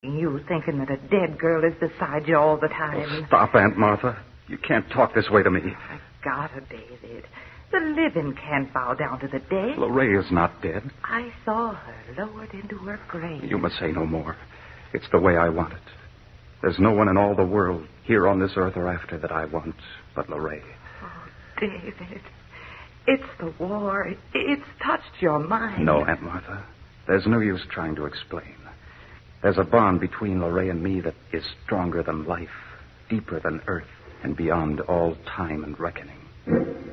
You thinking that a dead girl is beside you all the time. Oh, stop, Aunt Martha. You can't talk this way to me. I gotta, David. The living can't bow down to the dead. Lorraine is not dead. I saw her lowered into her grave. You must say no more. It's the way I want it. There's no one in all the world, here on this earth or after, that I want but Lorraine. Oh, David. It's the war. It's touched your mind. No, Aunt Martha. There's no use trying to explain. There's a bond between Lorraine and me that is stronger than life, deeper than earth, and beyond all time and reckoning.